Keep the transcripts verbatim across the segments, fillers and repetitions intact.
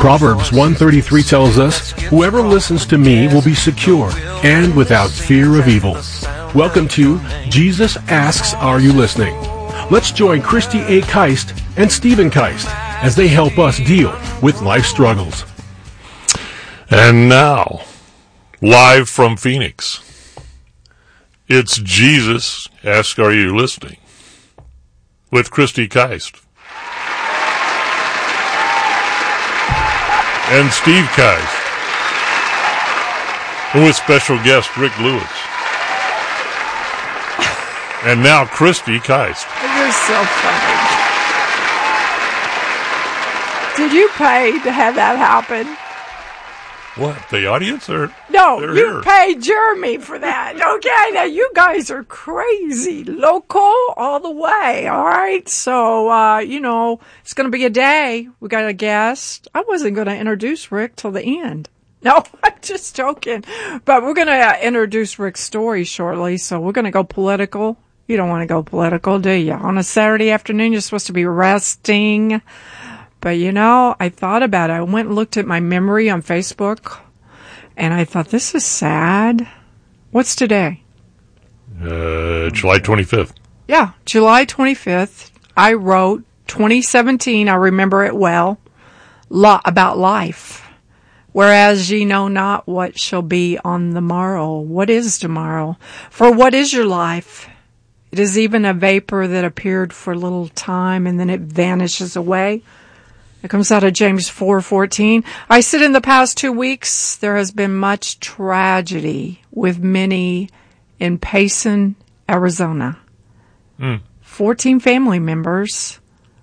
Proverbs one thirty-three tells us, "Whoever listens to me will be secure and without fear of evil." Welcome to Jesus Asks, Are You Listening? Let's join Christy A. Keist and Stephen Keist as they help us deal with life struggles. And now, live from Phoenix, it's Jesus Asks, Are You Listening? With Christy Keist. And Steve Keist. And with special guest Rick Lewis. And now Christy Keist. You're so funny. Did you pay to have that happen? What, the audience? Or no, you here. Paid Jeremy for that. Okay, now you guys are crazy. Local all the way, all right? So, uh, you know, it's going to be a day. We got a guest. I wasn't going to introduce Rick till the end. No, I'm just joking. But we're going to uh, introduce Rick's story shortly, so we're going to go political. You don't want to go political, do you? On a Saturday afternoon, you're supposed to be resting. But, you know, I thought about it. I went and looked at my memory on Facebook, and I thought, this is sad. What's today? Uh, July twenty-fifth. Yeah, July twenty-fifth. I wrote twenty seventeen, I remember it well, lo- about life. Whereas ye know not what shall be on the morrow. What is tomorrow? For what is your life? It is even a vapor that appeared for a little time, and then it vanishes away. It comes out of James four fourteen. I said in the past two weeks, there has been much tragedy with many in Payson, Arizona. Mm. fourteen family members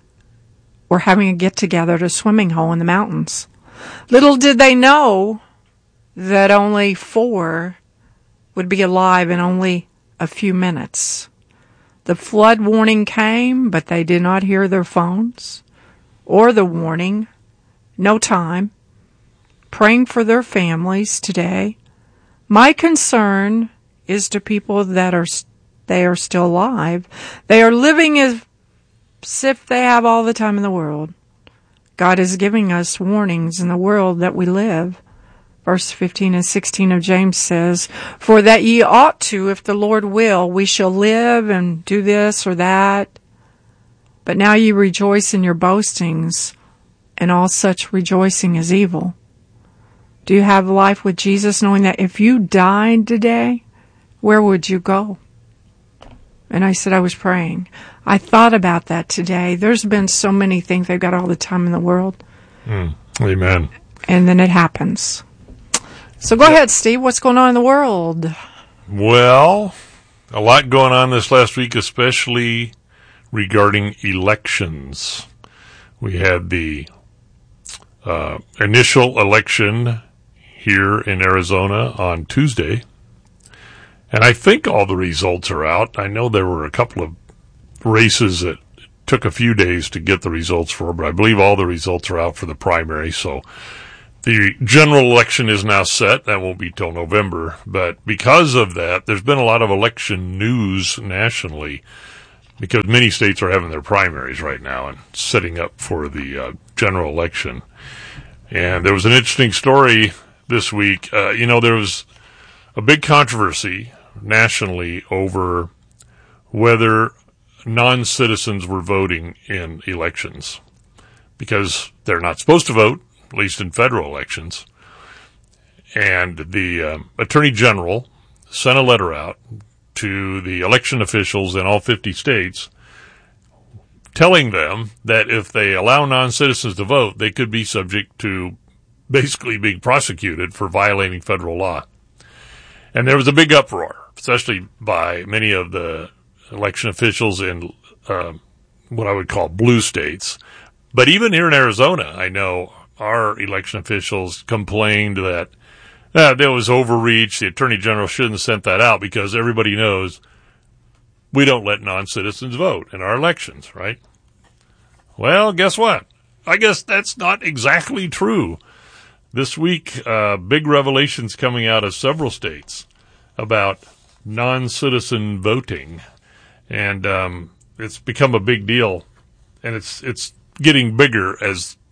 were having a get-together at a swimming hole in the mountains. Little did they know that only four would be alive in only a few minutes. The flood warning came, but they did not hear their phones. Or the warning, no time, praying for their families today. My concern is to people that are, they are still alive. They are living as if they have all the time in the world. God is giving us warnings in the world that we live. Verse fifteen and sixteen of James says, "For that ye ought to, if the Lord will, we shall live and do this or that. But now ye rejoice in your boastings, and all such rejoicing is evil." Do you have life with Jesus, knowing that if you died today, where would you go? And I said I was praying. I thought about that today. There's been so many things. They've got all the time in the world. Mm. Amen. And then it happens. So go yep. ahead, Steve. What's going on in the world? Well, a lot going on this last week, especially regarding elections. We had the uh, initial election here in Arizona on Tuesday, and I think all the results are out. I know there were a couple of races that took a few days to get the results for, but I believe all the results are out for the primary, so the general election is now set. That won't be till November, but because of that, there's been a lot of election news nationally, because many states are having their primaries right now and setting up for the uh, general election. And there was an interesting story this week. Uh, you know, there was a big controversy nationally over whether non-citizens were voting in elections, because they're not supposed to vote, at least in federal elections. And the um, Attorney General sent a letter out to the election officials in all fifty states, telling them that if they allow non-citizens to vote, they could be subject to basically being prosecuted for violating federal law. And there was a big uproar, especially by many of the election officials in uh, what I would call blue states. But even here in Arizona, I know our election officials complained that Uh, there was overreach. The Attorney General shouldn't have sent that out, because everybody knows we don't let non-citizens vote in our elections, right? Well, guess what? I guess that's not exactly true. This week, uh, big revelations coming out of several states about non-citizen voting. And um, it's become a big deal, and it's it's getting bigger as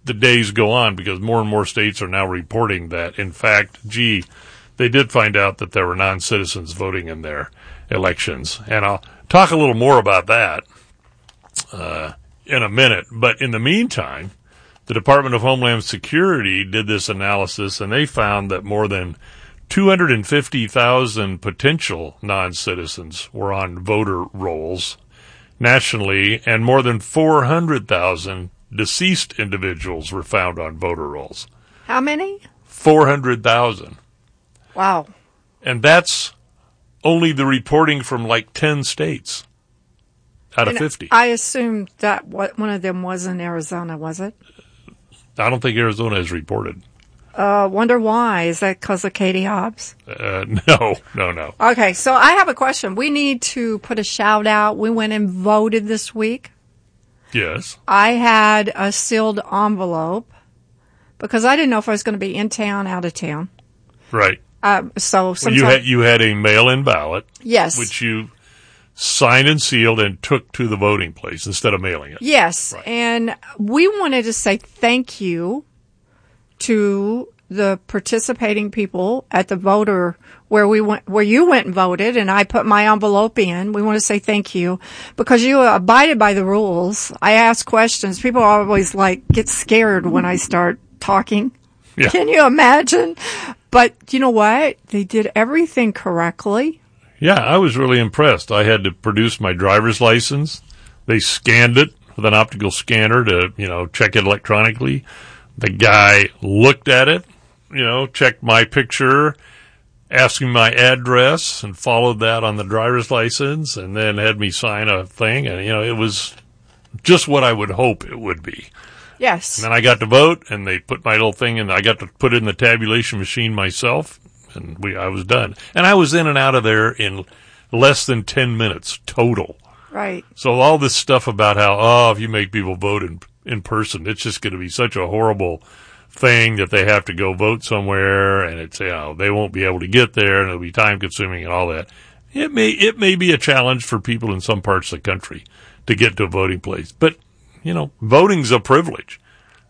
the days go on, because more and more states are now reporting that, in fact, gee, they did find out that there were non-citizens voting in their elections. And I'll talk a little more about that uh, in a minute. But in the meantime, the Department of Homeland Security did this analysis, and they found that more than two hundred fifty thousand potential non-citizens were on voter rolls nationally, and more than four hundred thousand deceased individuals were found on voter rolls. How many? four hundred thousand. Wow. And that's only the reporting from like ten states out of and fifty. I assumed that what, one of them was in Arizona, was it? I don't think Arizona has reported. Uh, wonder why. Is that because of Katie Hobbs? Uh, no, no, no. Okay, so I have a question. We need to put a shout out. We went and voted this week. Yes. I had a sealed envelope because I didn't know if I was going to be in town, out of town. Right. Uh, so Well, sometimes, you had you had a mail-in ballot, yes, which you signed and sealed and took to the voting place instead of mailing it. yes, Right. and we wanted to say thank you to the participating people at the voter where we went, where you went and voted, and I put my envelope in. We want to say thank you because you abided by the rules. I asked questions. People always like get scared when I start talking. Yeah. Can you imagine? But you know what? They did everything correctly. Yeah, I was really impressed. I had to produce my driver's license. They scanned it with an optical scanner to, you know, check it electronically. The guy looked at it, you know, checked my picture, asked me my address, and followed that on the driver's license, and then had me sign a thing. And, you know, it was just what I would hope it would be. Yes. And then I got to vote, and they put my little thing in. I got to put it in the tabulation machine myself, and we I was done. And I was in and out of there in less than ten minutes total. Right. So all this stuff about how, oh, if you make people vote in, in person, it's just going to be such a horrible thing that they have to go vote somewhere, and it's, you know, they won't be able to get there, and it'll be time consuming and all that. It may it may be a challenge for people in some parts of the country to get to a voting place, but you know, voting's a privilege.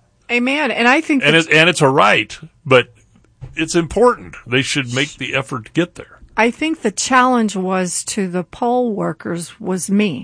Amen. And I think And that- it's, and it's a right, but it's important. They should make the effort to get there. I think the challenge was to the poll workers was me.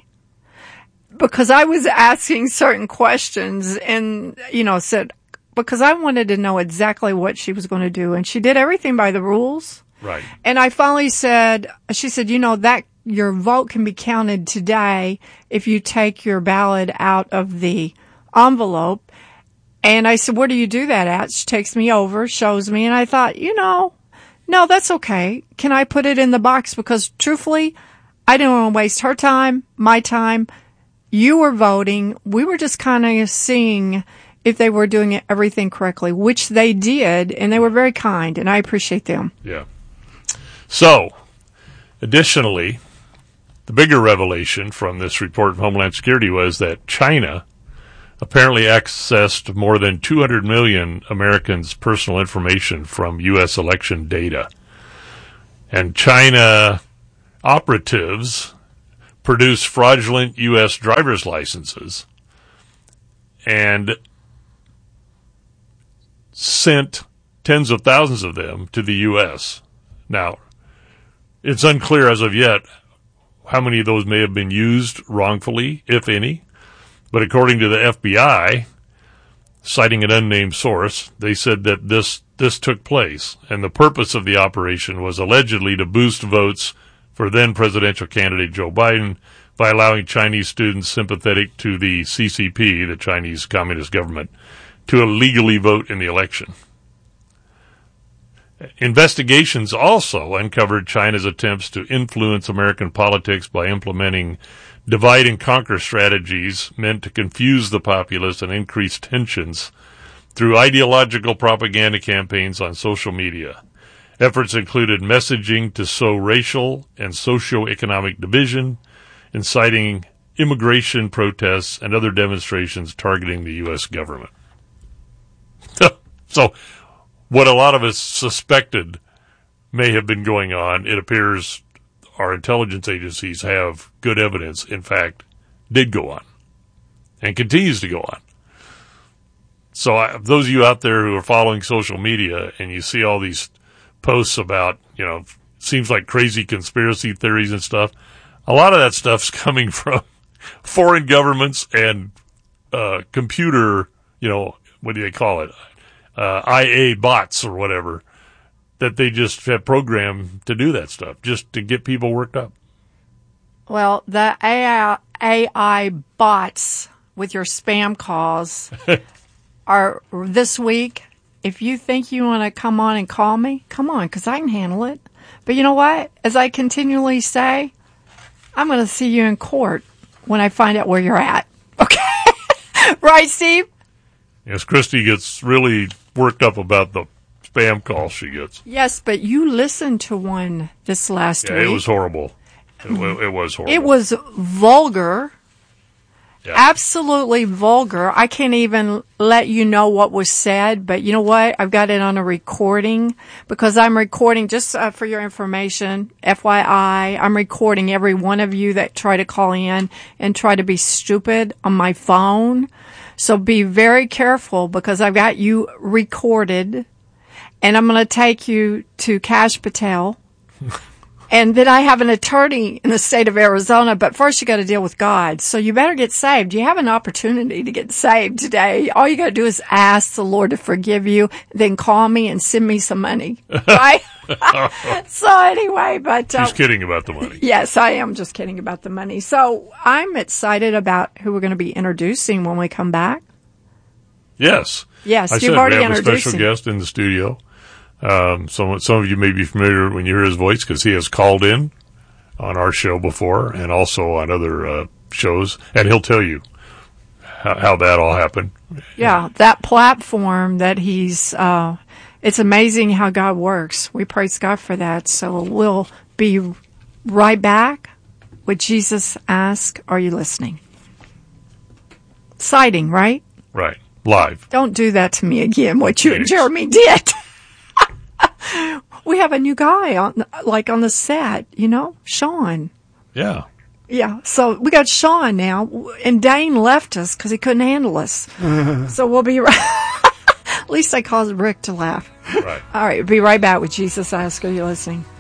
Because I was asking certain questions and, you know, said, because I wanted to know exactly what she was going to do. And she did everything by the rules. Right. And I finally said, she said, you know, that your vote can be counted today if you take your ballot out of the envelope. And I said, where do you do that at? She takes me over, shows me. And I thought, you know, no, that's okay. Can I put it in the box? Because truthfully, I didn't want to waste her time, my time. You were voting. We were just kind of seeing if they were doing everything correctly, which they did. And they were very kind. And I appreciate them. Yeah. So, additionally, the bigger revelation from this report from Homeland Security was that China apparently accessed more than two hundred million Americans' personal information from U S election data. And China operatives produced fraudulent U S driver's licenses and sent tens of thousands of them to the U S. Now, it's unclear as of yet how many of those may have been used wrongfully, if any. But according to the F B I, citing an unnamed source, they said that this this took place, and the purpose of the operation was allegedly to boost votes for then presidential candidate Joe Biden by allowing Chinese students sympathetic to the C C P, the Chinese Communist government, to illegally vote in the election. Investigations also uncovered China's attempts to influence American politics by implementing divide and conquer strategies meant to confuse the populace and increase tensions through ideological propaganda campaigns on social media. Efforts included messaging to sow racial and socio-economic division, inciting immigration protests and other demonstrations targeting the U S government. So, what a lot of us suspected may have been going on, it appears our intelligence agencies have good evidence, in fact, did go on and continues to go on. So I, those of you out there who are following social media and you see all these posts about, you know, seems like crazy conspiracy theories and stuff, a lot of that stuff's coming from foreign governments and uh, computer, you know, what do they call it? Uh, I A bots or whatever, that they just have programmed to do that stuff, just to get people worked up. Well, the A I, A I bots with your spam calls are this week. If you think you want to come on and call me, come on, because I can handle it. But you know what? As I continually say, I'm going to see you in court when I find out where you're at. Okay? Right, Steve? Yes, Christy gets really worked up about the spam calls she gets. Yes, but you listened to one this last yeah, week. It was horrible. It, it was horrible. It was vulgar. Yeah. Absolutely vulgar. I can't even let you know what was said, but you know what? I've got it on a recording because I'm recording, just uh, for your information, F Y I, I'm recording every one of you that try to call in and try to be stupid on my phone. So be very careful because I've got you recorded and I'm going to take you to Kash Patel. And then I have an attorney in the state of Arizona, but first you got to deal with God. So you better get saved. You have an opportunity to get saved today. All you got to do is ask the Lord to forgive you, then call me and send me some money. Right? So anyway, but... Uh, She's kidding about the money. Yes, I am just kidding about the money. So I'm excited about who we're going to be introducing when we come back. Yes. Yes, I you've said already we have a introduced special him. guest in the studio. Um, some some of you may be familiar when you hear his voice because he has called in on our show before and also on other uh, shows, and he'll tell you how, how that all happened. Yeah, that platform that he's, uh, it's amazing how God works. We praise God for that. So we'll be right back with Jesus Ask, Are You Listening? Sighting, right? Right. Live. Don't do that to me again, what you Phoenix. and Jeremy did. We have a new guy on, like on the set, you know, Sean. Yeah. Yeah, so we got Sean now, and Dane left us because he couldn't handle us. So we'll be right. At least I caused Rick to laugh. Right. All right, we'll be right back with Jesus Ask, Are You Listening?